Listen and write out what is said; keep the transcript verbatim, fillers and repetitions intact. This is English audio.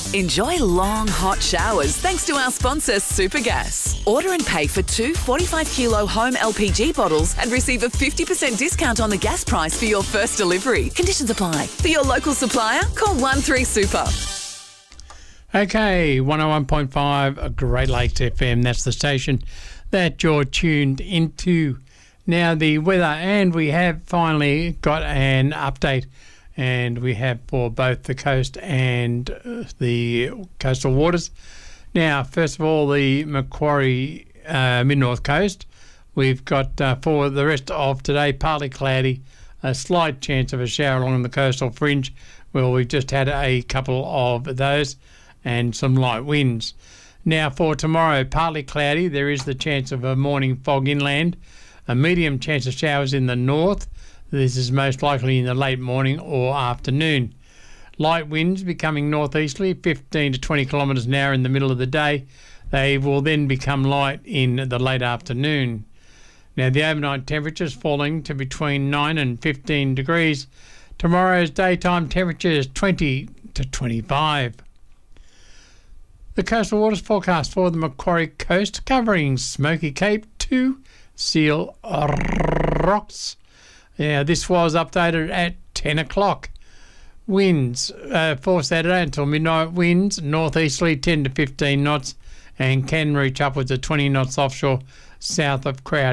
Enjoy long, hot showers thanks to our sponsor, Supergas. Order and pay for two forty-five kilo home L P G bottles and receive a fifty percent discount on the gas price for your first delivery. Conditions apply. For your local supplier, call one three super. Okay, one oh one point five Great Lakes F M. That's the station that you're tuned into. Now, the weather, and we have finally got an update, and we have for both the coast and uh, the coastal waters. Now, first of all, the Macquarie uh, mid-north coast. We've got uh, for the rest of today, partly cloudy, a slight chance of a shower along the coastal fringe. Well, we've just had a couple of those and some light winds. Now, for tomorrow, partly cloudy. There is the chance of a morning fog inland, a medium chance of showers in the north. This is most likely in the late morning or afternoon. Light winds becoming northeasterly, fifteen to twenty kilometres an hour in the middle of the day. They will then become light in the late afternoon. Now, the overnight temperature is falling to between nine and fifteen degrees. Tomorrow's daytime temperature is twenty to twenty-five. The coastal waters forecast for the Macquarie coast covering Smoky Cape to Seal Rocks. Yeah, this was updated at ten o'clock. Winds uh, for Saturday until midnight, winds northeasterly ten to fifteen knots and can reach upwards of twenty knots offshore south of Crowd.